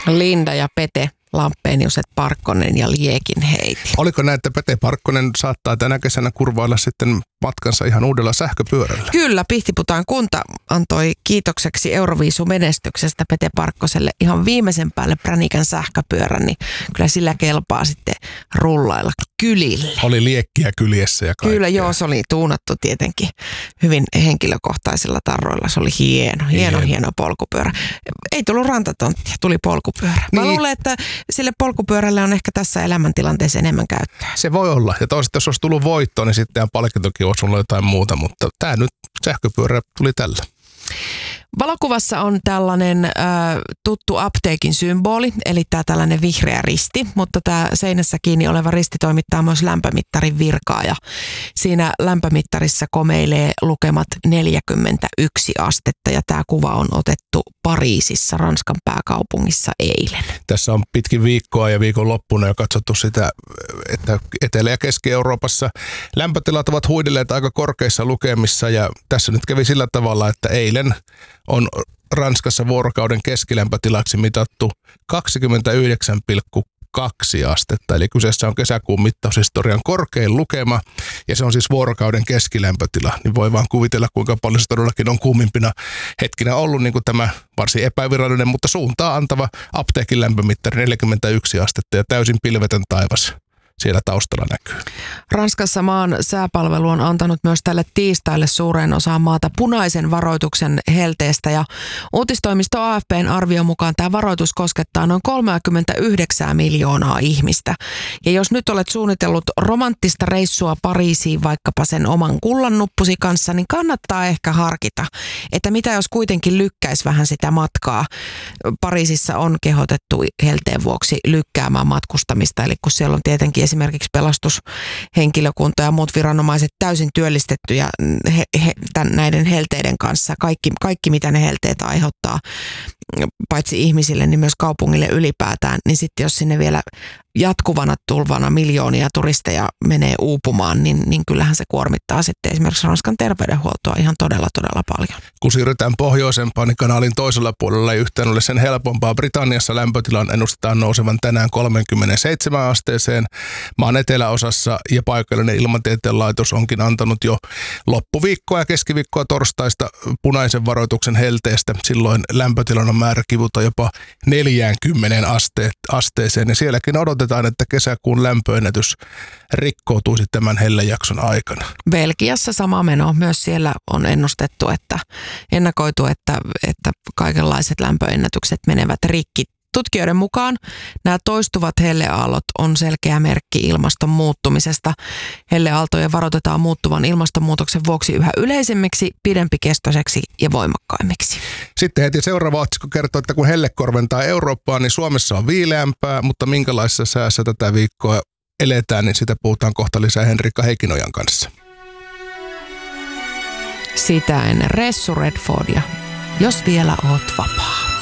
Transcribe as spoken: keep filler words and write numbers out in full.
Linda ja Pete Lampeniuset, Parkkonen ja Liekin Heiti. Oliko näin, että Pete Parkkonen saattaa tänä kesänä kurvailla sitten matkansa ihan uudella sähköpyörällä? Kyllä, Pihtiputaan kunta antoi kiitokseksi Euroviisu-menestyksestä Pete Parkkoselle ihan viimeisen päälle pränikän sähköpyörän, niin kyllä sillä kelpaa sitten rullailla kylille. Oli liekkiä kyljessä ja kaikkea. Kyllä, joo, se oli tuunattu tietenkin hyvin henkilökohtaisilla tarroilla. Se oli hieno, hieno, hieno, hieno polkupyörä. Ei tullut rantatonttia, tuli polkupyörä. Mä niin. luulen, että sille polkupyörälle on ehkä tässä elämäntilanteessa enemmän käyttöä. Se voi olla. Ja toisaalta, jos olisi tullut voittoa, niin sitten palkintokin olisi ollut jotain muuta. Mutta tämä nyt sähköpyörä tuli tällä. Valokuvassa on tällainen äh, tuttu apteekin symboli, eli tämä tällainen vihreä risti, mutta tämä seinässä kiinni oleva risti toimittaa myös lämpömittarin virkaa ja siinä lämpömittarissa komeilee lukemat neljäkymmentäyksi astetta ja tämä kuva on otettu Pariisissa, Ranskan pääkaupungissa eilen. Tässä on pitkin viikkoa ja viikon loppuna jo katsottu sitä, että Etelä- ja Keski-Euroopassa lämpötilat ovat huidelleet aika korkeissa lukemissa ja tässä nyt kävi sillä tavalla, että eilen on Ranskassa vuorokauden keskilämpötilaksi mitattu kaksikymmentäyhdeksän pilkku kaksi astetta, eli kyseessä on kesäkuun mittaushistorian korkein lukema, ja se on siis vuorokauden keskilämpötila, niin voi vaan kuvitella, kuinka paljon se todellakin on kuumimpina hetkinä ollut, niin kuin tämä varsin epävirallinen, mutta suuntaa antava apteekin lämpömittari neljäkymmentäyksi astetta ja täysin pilvetön taivas siellä taustalla näkyy. Ranskassa maan sääpalvelu on antanut myös tälle tiistaille suureen osaan maata punaisen varoituksen helteestä ja uutistoimisto A F P:n arvion mukaan tämä varoitus koskettaa noin kolmekymmentäyhdeksän miljoonaa ihmistä. Ja jos nyt olet suunnitellut romanttista reissua Pariisiin vaikkapa sen oman kullannuppusi kanssa, niin kannattaa ehkä harkita, että mitä jos kuitenkin lykkäisi vähän sitä matkaa. Pariisissa on kehotettu helteen vuoksi lykkäämään matkustamista, eli kun siellä on tietenkin esimerkiksi pelastushenkilökunta ja muut viranomaiset täysin työllistettyjä he, he, tämän, näiden helteiden kanssa. Kaikki, kaikki, mitä ne helteet aiheuttaa, paitsi ihmisille, niin myös kaupungille ylipäätään. Niin sitten jos sinne vielä jatkuvana tulvana miljoonia turisteja menee uupumaan, niin, niin kyllähän se kuormittaa sitten esimerkiksi Ranskan terveydenhuoltoa ihan todella, todella paljon. Kun siirrytään pohjoisempaan, niin kanaalin toisella puolella ei yhtään ole sen helpompaa. Britanniassa lämpötilan ennustetaan nousevan tänään kolmekymmentäseitsemän asteeseen. Maan eteläosassa ja paikallinen ilmatieteen laitos onkin antanut jo loppuviikkoa ja keskiviikkoa torstaista punaisen varoituksen helteestä. Silloin lämpötilan on määrä kivuta jopa neljäänkymmeneen aste- asteeseen ja sielläkin odotetaan, että kesäkuun lämpöennätys rikkoutuisi tämän hellejakson aikana. Belgiassa sama meno. Myös siellä on ennustettu, että ennakoitu, että, että kaikenlaiset lämpöennätykset menevät rikki. Tutkijoiden mukaan nämä toistuvat helleaallot on selkeä merkki ilmaston muuttumisesta. Helleaaltoja varoitetaan muuttuvan ilmastonmuutoksen vuoksi yhä yleisemmiksi, pidempikestoiseksi ja voimakkaimmiksi. Sitten heti seuraava otsikko kertoo, että kun helle korventaa Eurooppaa, niin Suomessa on viileämpää, mutta minkälaisessa säässä tätä viikkoa eletään, niin sitä puhutaan kohta lisää Henrikka Heikkinojan kanssa. Sitä ennen Ressu Redfordia, jos vielä oot vapaa.